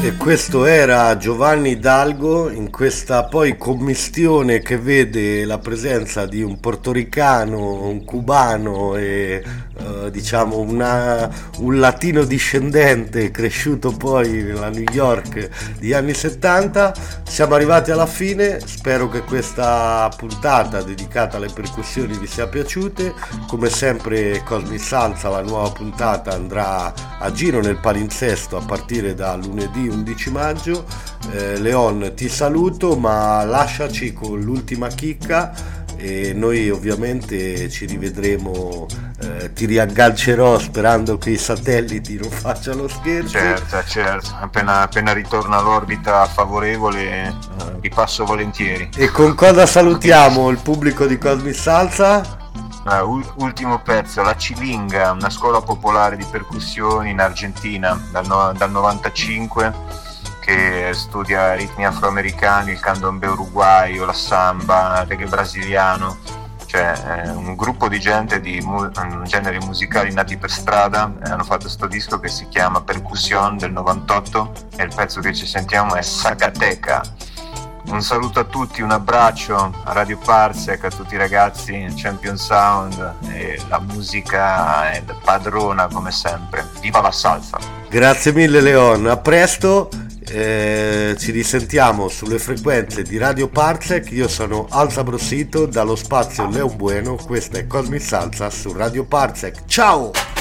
E questo era Giovanni Hidalgo in questa poi commistione che vede la presenza di un portoricano, un cubano e diciamo un latino discendente cresciuto poi nella New York degli anni 70. Siamo arrivati alla fine, spero che questa puntata dedicata alle percussioni vi sia piaciute. Come sempre Cosmic Salsa, la nuova puntata, andrà a giro nel palinsesto a partire da lunedì 11 maggio. Leon, ti saluto, ma lasciaci con l'ultima chicca e noi ovviamente ci rivedremo, ti riaggancerò sperando che i satelliti non facciano scherzi. Certo, appena ritorna all'orbita favorevole vi passo volentieri. E con cosa salutiamo il pubblico di Cosmic Salsa? Ultimo pezzo, La Cilinga, una scuola popolare di percussioni in Argentina dal 95, che studia ritmi afroamericani, il candombe uruguayo, la samba, il reggae brasiliano, cioè un gruppo di gente di generi musicali nati per strada. Hanno fatto questo disco che si chiama Percussion del 98 e il pezzo che ci sentiamo è Zacatecas. Un saluto a tutti, un abbraccio a Radio Parsec, a tutti i ragazzi, Champion Sound, e la musica è padrona come sempre. Viva la salsa! Grazie mille Leon, a presto, ci risentiamo sulle frequenze di Radio Parsec. Io sono Alza Brossito dallo spazio Leo Bueno, questa è Cosmic Salsa su Radio Parsec. Ciao!